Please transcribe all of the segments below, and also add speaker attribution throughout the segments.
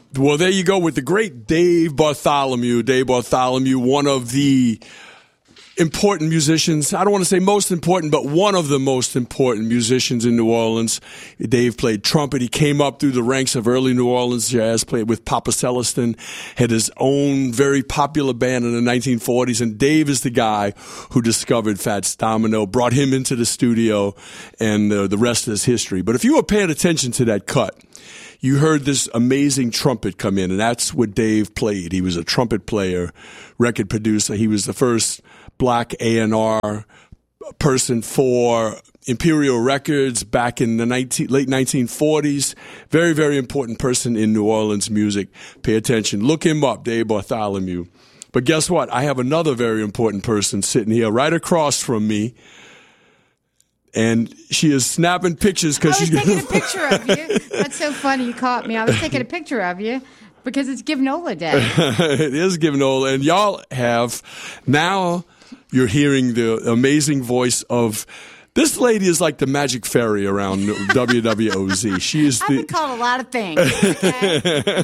Speaker 1: Well, there you go with the great Dave Bartholomew. Dave Bartholomew, one of the important musicians. I don't want to say most important, but one of the most important musicians in New Orleans. Dave played trumpet. He came up through the ranks of early New Orleans jazz, played with Papa Celestin, had his own very popular band in the 1940s. And Dave is the guy who discovered Fats Domino, brought him into the studio, and the rest is history. But if you were paying attention to that cut, you heard this amazing trumpet come in, and that's what Dave played. He was a trumpet player, record producer. He was the first black A&R person for Imperial Records back in the late 1940s. Very, very important person in New Orleans music. Pay attention. Look him up, Dave Bartholomew. But guess what? I have another very important person sitting here right across from me. And she is snapping pictures because she's
Speaker 2: taking a picture of you. That's so funny. You caught me. I was taking a picture of you because it's Givnola Day.
Speaker 1: It is Givnola. And y'all have now you're hearing the amazing voice of this lady is like the magic fairy around WWOZ. She is
Speaker 2: I've been called a lot of things. Okay?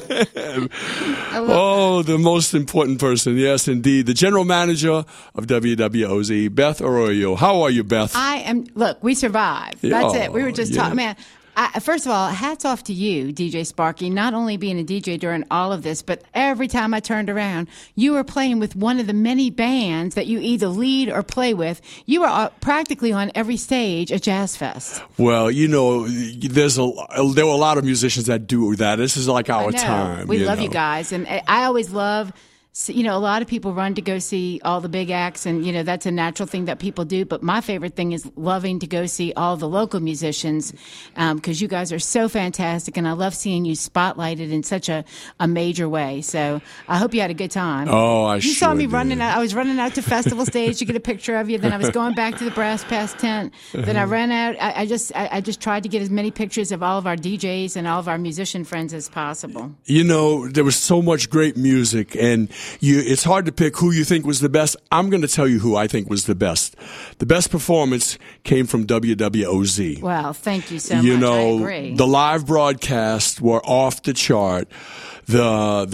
Speaker 1: The most important person. Yes, indeed. The general manager of WWOZ, Beth Arroyo. How are you, Beth?
Speaker 2: I am. Look, we survived. That's it. We were just talking. Man, first of all, hats off to you, DJ Sparky, not only being a DJ during all of this, but every time I turned around, you were playing with one of the many bands that you either lead or play with. You were practically on every stage at Jazz Fest.
Speaker 1: Well, you know, there were a lot of musicians that do that. This is like our time.
Speaker 2: We love you guys. And I always love... So, you know, a lot of people run to go see all the big acts, and, you know, that's a natural thing that people do. But my favorite thing is loving to go see all the local musicians because you guys are so fantastic, and I love seeing you spotlighted in such a major way. So I hope you had a good time.
Speaker 1: Oh,
Speaker 2: You saw me running out. I was running out to festival stage to get a picture of you. Then I was going back to the Brass Pass tent. Then I ran out. I just tried to get as many pictures of all of our DJs and all of our musician friends as possible.
Speaker 1: You know, there was so much great music, and it's hard to pick who you think was the best. I'm going to tell you who I think was the best. The best performance came from WWOZ.
Speaker 2: Well, thank you so much.
Speaker 1: You know,
Speaker 2: I agree.
Speaker 1: The live broadcasts were off the chart. The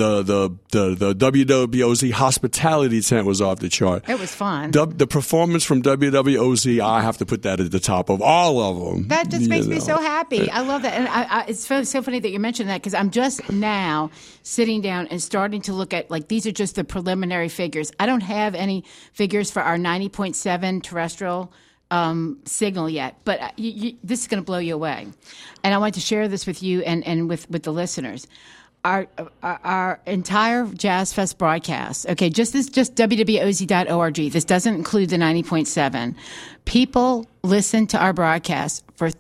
Speaker 1: WWOZ hospitality tent was off the chart.
Speaker 2: It was fun.
Speaker 1: The performance from WWOZ, I have to put that at the top of all of them.
Speaker 2: That just makes me so happy. I love that. And it's so funny that you mentioned that because I'm just now sitting down and starting to look at, like, these are just the preliminary figures. I don't have any figures for our 90.7 terrestrial signal yet, but this is going to blow you away. And I want to share this with you and with the listeners. Our entire Jazz Fest broadcast, okay, just WWOZ.org. This doesn't include the 90.7. People listen to our broadcast for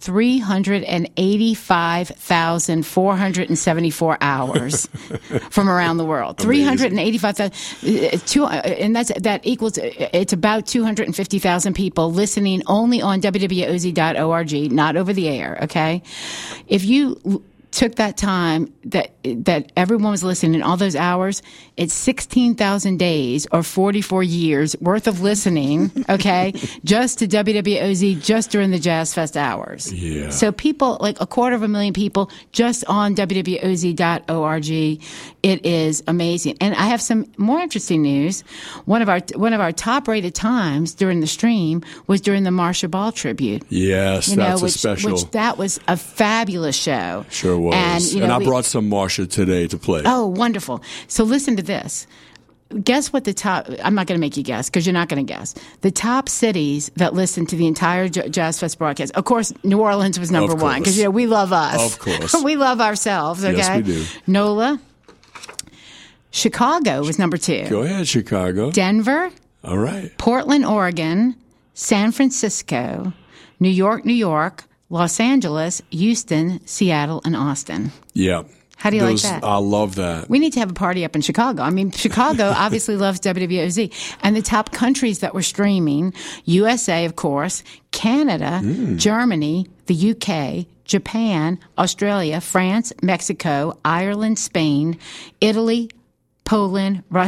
Speaker 2: 385,474 hours from around the world. 385,000, and that equals, it's about 250,000 people listening only on WWOZ.org, not over the air, okay? If you took that time that everyone was listening, all those hours, it's 16,000 days or 44 years worth of listening, okay, just to WWOZ just during the Jazz Fest hours.
Speaker 1: Yeah.
Speaker 2: So people, like 250,000 people just on WWOZ.org. It is amazing. And I have some more interesting news. One of our top rated times during the stream was during the Marcia Ball tribute.
Speaker 1: Yes, that's a special.
Speaker 2: Which that was a fabulous show.
Speaker 1: Sure was. And I brought some Marcia today to play.
Speaker 2: Oh, wonderful. So listen to this. Guess what the top, I'm not going to make you guess because you're not going to guess. The top cities that listen to the entire Jazz Fest broadcast. Of course, New Orleans was number one because, you know, we love us.
Speaker 1: Of course.
Speaker 2: We love ourselves, okay?
Speaker 1: Yes, we do.
Speaker 2: NOLA. Chicago was number 2.
Speaker 1: Go ahead, Chicago.
Speaker 2: Denver.
Speaker 1: All right.
Speaker 2: Portland, Oregon. San Francisco. New York. Los Angeles, Houston, Seattle, and Austin.
Speaker 1: Yeah.
Speaker 2: How do you like that?
Speaker 1: I love that.
Speaker 2: We need to have a party up in Chicago. I mean, Chicago obviously loves WWOZ. And the top countries that were streaming, USA, of course, Canada, Germany, the UK, Japan, Australia, France, Mexico, Ireland, Spain, Italy, Poland, Russia,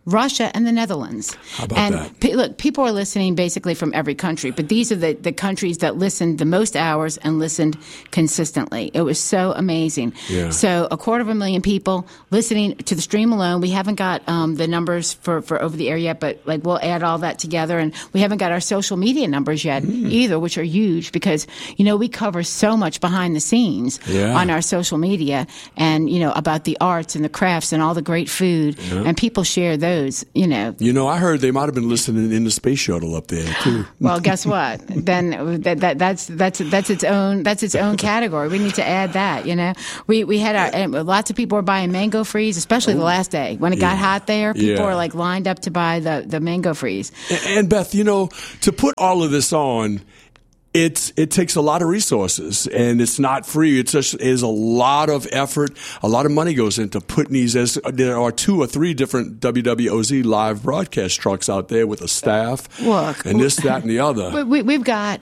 Speaker 2: Russia, and the Netherlands.
Speaker 1: How about
Speaker 2: and
Speaker 1: that?
Speaker 2: Look, people are listening basically from every country, but these are the countries that listened the most hours and listened consistently. It was so amazing.
Speaker 1: Yeah.
Speaker 2: So 250,000 people listening to the stream alone. We haven't got the numbers for over the air yet, but like we'll add all that together. And we haven't got our social media numbers yet either, which are huge because, we cover so much behind the scenes on our social media and, about the arts and the crafts and all the great food. Yeah. And people share those,
Speaker 1: I heard they might have been listening in the space shuttle up there too.
Speaker 2: Well, guess what? Then that's its own category. We need to add that, We had lots of people were buying Mango Freeze, especially the last day when it got hot there. People were like lined up to buy the Mango Freeze.
Speaker 1: And Beth, to put all of this on, it takes a lot of resources and it's not free. It is a lot of effort. A lot of money goes into putting these. As there are 2 or 3 different WWOZ live broadcast trucks out there with a staff.
Speaker 2: Look,
Speaker 1: and this, that, and the other.
Speaker 2: We've got.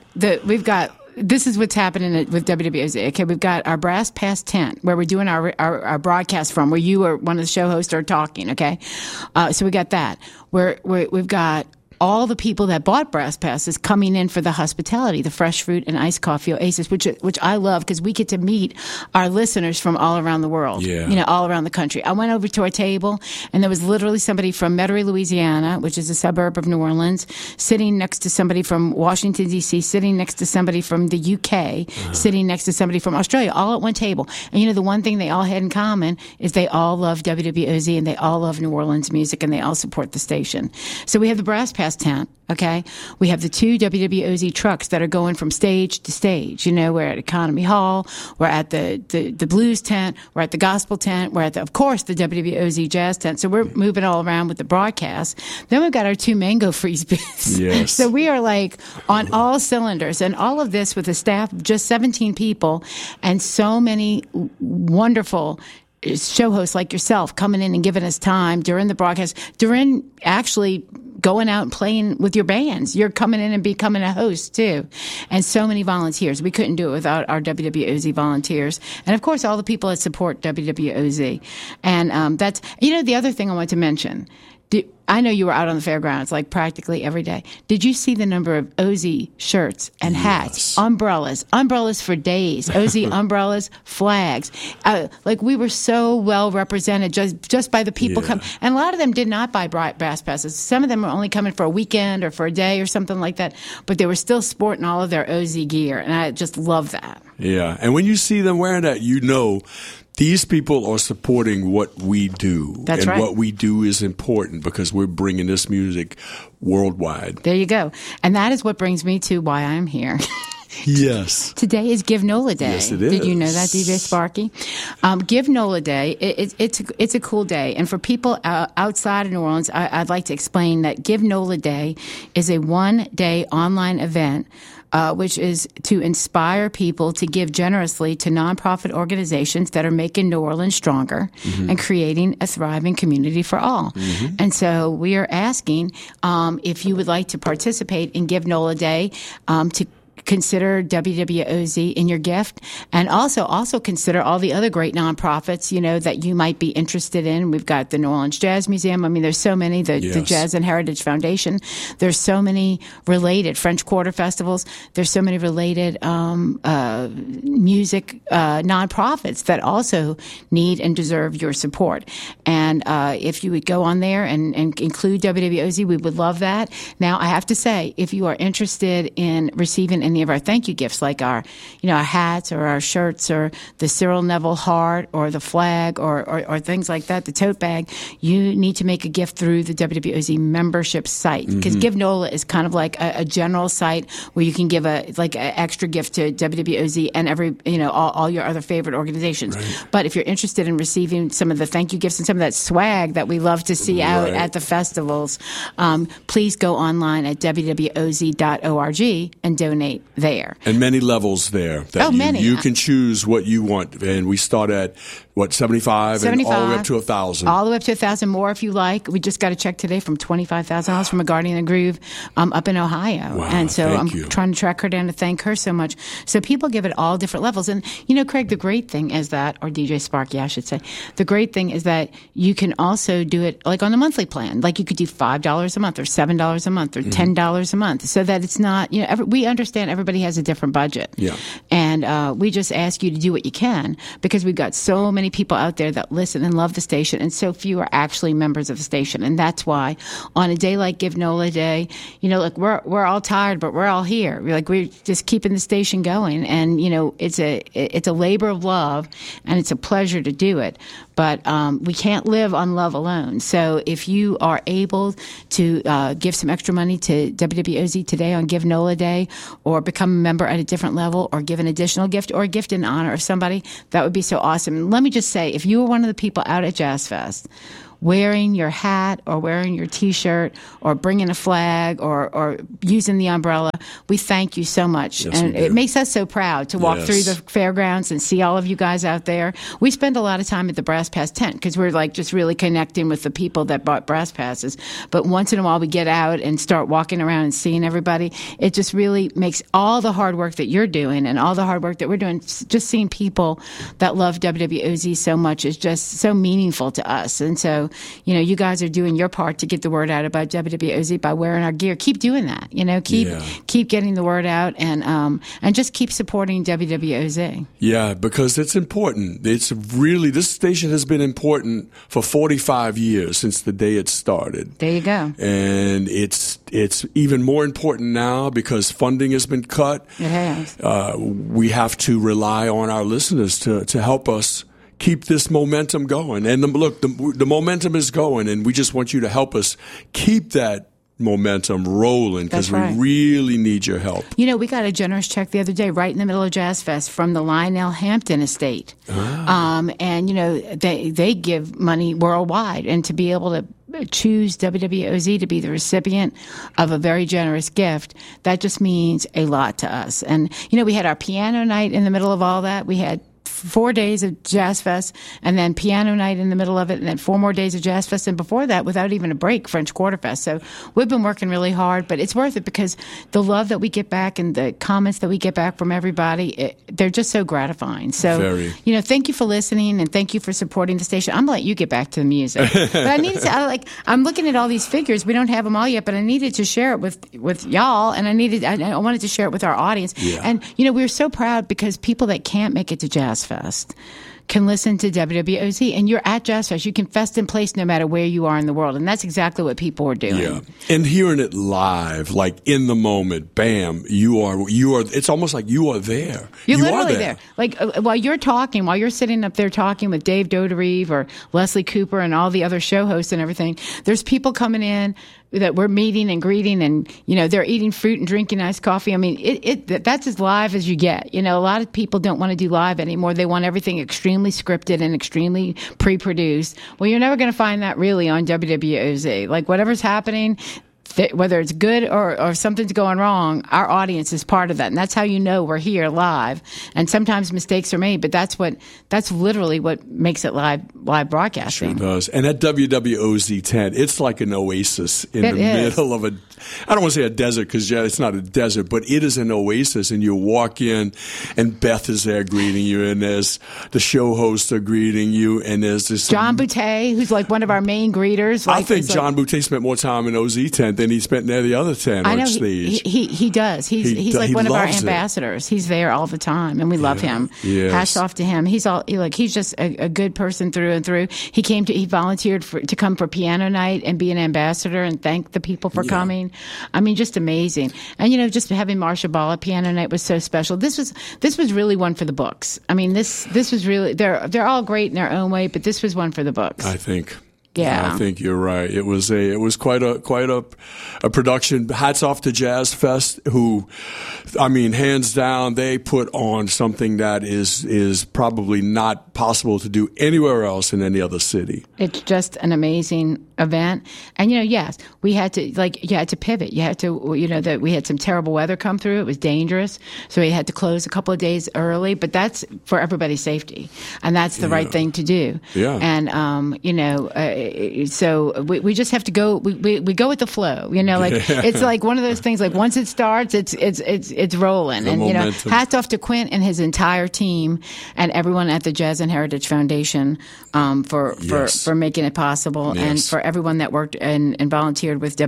Speaker 2: This is what's happening with WWOZ. Okay, we've got our Brass Pass tent where we're doing our broadcast from, where you or one of the show hosts are talking. Okay, so we got that. We've got all the people that bought Brass Passes coming in for the hospitality, the fresh fruit and iced coffee oasis, which I love because we get to meet our listeners from all around the world, all around the country. I went over to our table and there was literally somebody from Metairie, Louisiana, which is a suburb of New Orleans, sitting next to somebody from Washington, D.C., sitting next to somebody from the UK, sitting next to somebody from Australia, all at one table. And the one thing they all had in common is they all love WWOZ and they all love New Orleans music and they all support the station. So we have the Brass Pass tent, okay? We have the 2 WWOZ trucks that are going from stage to stage. We're at Economy Hall, we're at the blues tent, we're at the gospel tent, we're at, of course, the WWOZ jazz tent. So we're moving all around with the broadcast. Then we've got our 2 Mango Freeze booths.
Speaker 1: Yes.
Speaker 2: So we are like on all cylinders. And all of this with a staff of just 17 people and so many wonderful show hosts like yourself coming in and giving us time during the broadcast, during actually going out and playing with your bands. You're coming in and becoming a host too. And so many volunteers. We couldn't do it without our WWOZ volunteers. And of course, all the people that support WWOZ. And that's, the other thing I want to mention. I know you were out on the fairgrounds like practically every day. Did you see the number of OZ shirts and hats, umbrellas for days, OZ umbrellas, flags? We were so well represented just by the people coming. And a lot of them did not buy Brass Passes. Some of them were only coming for a weekend or for a day or something like that. But they were still sporting all of their OZ gear. And I just love that.
Speaker 1: Yeah. And when you see them wearing that, these people are supporting what we do.
Speaker 2: That's right.
Speaker 1: And what we do is important because we're bringing this music worldwide.
Speaker 2: There you go. And that is what brings me to why I'm here.
Speaker 1: Yes.
Speaker 2: Today is Give NOLA Day.
Speaker 1: Yes, it is.
Speaker 2: Did you know that, DJ Sparky? Give NOLA Day, it's a cool day. And for people outside of New Orleans, I'd like to explain that Give NOLA Day is a one-day online event which is to inspire people to give generously to nonprofit organizations that are making New Orleans stronger and creating a thriving community for all. And so we are asking if you would like to participate in Give NOLA Day to consider WWOZ in your gift, and also consider all the other great nonprofits, that you might be interested in. We've got the New Orleans Jazz Museum. I mean, there's so many, the Jazz and Heritage Foundation. There's so many related French Quarter festivals. There's so many related music nonprofits that also need and deserve your support. And if you would go on there and include WWOZ, we would love that. Now, I have to say, if you are interested in receiving any of our thank you gifts, like our hats or our shirts or the Cyril Neville heart or the flag or things like that, the tote bag, you need to make a gift through the WWOZ membership site, because Give NOLA is kind of like a general site where you can give an extra gift to WWOZ and every all your other favorite organizations. Right. But if you're interested in receiving some of the thank you gifts and some of that swag that we love to see out at the festivals, please go online at wwoz.org and donate. night there.
Speaker 1: And many levels there.
Speaker 2: Many.
Speaker 1: You can choose what you want. And we start at, what, 75? And all the way up to 1,000.
Speaker 2: All the way up to 1,000 more if you like. We just got a check today from $25,000 from a Guardian of the Groove up in Ohio.
Speaker 1: Wow,
Speaker 2: and so I'm
Speaker 1: you.
Speaker 2: trying to track her down to thank her so much. So people give it all different levels. And, Craig, the great thing is that, or DJ Sparky, I should say, the great thing is that you can also do it like on a monthly plan. Like you could do $5 a month or $7 a month or $10 a month, so that it's not, we understand everybody has a different budget.
Speaker 1: Yeah.
Speaker 2: And we just ask you to do what you can, because we've got so many people out there that listen and love the station, and so few are actually members of the station. And that's why on a day like Give NOLA Day, look, we're all tired, but we're all here. We're just keeping the station going. And, it's a labor of love, and it's a pleasure to do it. But we can't live on love alone. So if you are able to give some extra money to WWOZ today on Give NOLA Day, or become a member at a different level, or give an additional gift, or a gift in honor of somebody, that would be so awesome. And let me just say, if you were one of the people out at Jazz Fest wearing your hat or wearing your T-shirt or bringing a flag or using the umbrella, we thank you so much.
Speaker 1: Yes,
Speaker 2: and it makes us so proud to walk through the fairgrounds and see all of you guys out there. We spend a lot of time at the Brass Pass tent because we're just really connecting with the people that bought Brass Passes. But once in a while we get out and start walking around and seeing everybody. It just really makes all the hard work that you're doing and all the hard work that we're doing, just seeing people that love WWOZ so much is just so meaningful to us. And so, you guys are doing your part to get the word out about WWOZ by wearing our gear. Keep doing that. Keep getting the word out, and just keep supporting WWOZ.
Speaker 1: Yeah, because it's important. It's really, this station has been important for 45 years since the day it started.
Speaker 2: There you go.
Speaker 1: And it's even more important now because funding has been cut.
Speaker 2: It has.
Speaker 1: We have to rely on our listeners to help us keep this momentum going. And the momentum is going, and we just want you to help us keep that momentum rolling, because we really need your help.
Speaker 2: We got a generous check the other day right in the middle of Jazz Fest from the Lionel Hampton estate. And, they give money worldwide, and to be able to choose WWOZ to be the recipient of a very generous gift, that just means a lot to us. And, we had our piano night in the middle of all that. We had 4 days of Jazz Fest, and then piano night in the middle of it, and then 4 more days of Jazz Fest, and before that, without even a break, French Quarter Fest. So we've been working really hard, but it's worth it because the love that we get back and the comments that we get back from everybody, they're just so gratifying. So, thank you for listening, and thank you for supporting the station. I'm going to let you get back to the music. But I needed to, I'm looking at all these figures. We don't have them all yet, but I needed to share it with y'all, and I wanted to share it with our audience.
Speaker 1: Yeah.
Speaker 2: And, we're so proud because people that can't make it to Jazz Fest can listen to WWOZ, and you're at Jazz Fest. You can fest in place no matter where you are in the world, and that's exactly what people are doing.
Speaker 1: Yeah, and hearing it live, like in the moment, bam, you are. It's almost like you are there.
Speaker 2: You're literally there. Like while you're sitting up there talking with Dave Doderive or Leslie Cooper and all the other show hosts and everything, there's people coming in that we're meeting and greeting, and they're eating fruit and drinking iced coffee. I mean, that's as live as you get. A lot of people don't want to do live anymore. They want everything extremely scripted and extremely pre-produced. Well, you're never going to find that really on WWOZ. Like whatever's happening, whether it's good or something's going wrong, our audience is part of that. And that's how we're here live. And sometimes mistakes are made, but that's literally what makes it live broadcasting.
Speaker 1: Sure does. And at WWOZ 10, it's like an oasis in the middle of I don't want to say a desert because it's not a desert, but it is an oasis. And you walk in and Beth is there greeting you, and there's the show hosts are greeting you, and there's this
Speaker 2: John Boutte, who's like one of our main greeters.
Speaker 1: I think John Boutte spent more time in OZ 10 than he spent near the other 10 on stage.
Speaker 2: He does. He's like one of our ambassadors. He's there all the time, and we love him.
Speaker 1: Yes.
Speaker 2: Hats off to him. He's just a good person through and through. He volunteered to come for piano night and be an ambassador and thank the people for coming. I mean, just amazing. And just having Marsha Ball at piano night was so special. This was really one for the books. I mean, this was really they're all great in their own way, but this was one for the books.
Speaker 1: I think.
Speaker 2: Yeah,
Speaker 1: I think you're right. It was quite a production. Hats off to Jazz Fest, who, I mean, hands down, they put on something that is probably not possible to do anywhere else in any other city.
Speaker 2: It's just an amazing event. And, yes, we had to, you had to pivot. You had to, that we had some terrible weather come through. It was dangerous. So we had to close a couple of days early, but that's for everybody's safety. And that's the right thing to do.
Speaker 1: Yeah.
Speaker 2: And, so we just have to go, we go with the flow, it's like one of those things, like once it starts, it's rolling.
Speaker 1: The
Speaker 2: and,
Speaker 1: momentum.
Speaker 2: Hats off to Quint and his entire team and everyone at the Jazz and Heritage Foundation, for making it possible.
Speaker 1: Yes.
Speaker 2: And for everyone that worked and volunteered with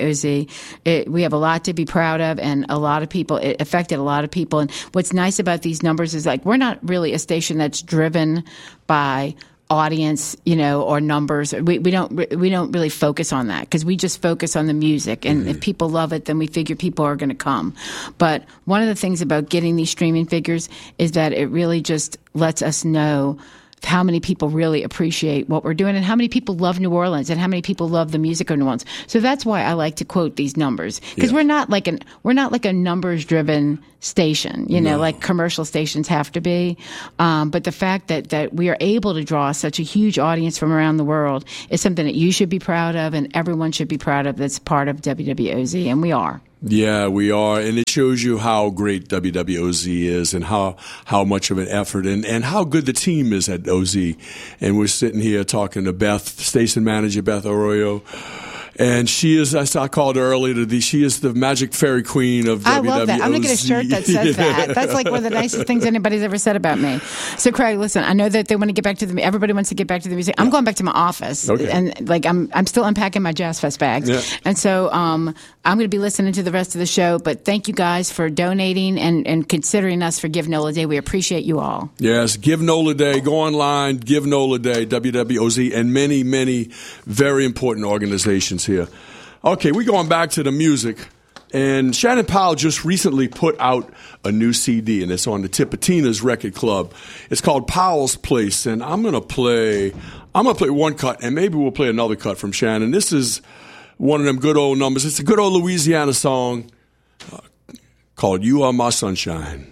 Speaker 2: WWOZ. We have a lot to be proud of, and a lot of people, it affected a lot of people. And what's nice about these numbers is we're not really a station that's driven by audience, or numbers. We don't really focus on that, because we just focus on the music. And if people love it, then we figure people are going to come. But one of the things about getting these streaming figures is that it really just lets us know how many people really appreciate what we're doing, and how many people love New Orleans, and how many people love the music of New Orleans. So that's why I like to quote these numbers, because we're not like a numbers driven station, like commercial stations have to be. But the fact that we are able to draw such a huge audience from around the world is something that you should be proud of, and everyone should be proud of that's part of WWOZ, and we are.
Speaker 1: Yeah, we are, and it shows you how great WWOZ is, and how much of an effort, and how good the team is at OZ. And we're sitting here talking to Beth, station manager Beth Arroyo, and she is, as I called her earlier, she is the magic fairy queen of WWOZ.
Speaker 2: I love that. I'm going to get a shirt that says that. That's like one of the nicest things anybody's ever said about me. So, Craig, listen, I know that they want to get back to everybody wants to get back to the music. I'm going back to my office, and I'm still unpacking my Jazz Fest bags. Yeah. And so I'm going to be listening to the rest of the show, but thank you guys for donating and considering us for Give NOLA Day. We appreciate you all.
Speaker 1: Yes, Give NOLA Day. Go online, Give NOLA Day, WWOZ, and many, many very important organizations here. Okay, we're going back to the music. And Shannon Powell just recently put out a new CD, and it's on the Tipitina's Record Club. It's called Powell's Place, and I'm gonna play one cut, and maybe we'll play another cut from Shannon. This is one of them good old numbers. It's a good old Louisiana song called "You Are My Sunshine."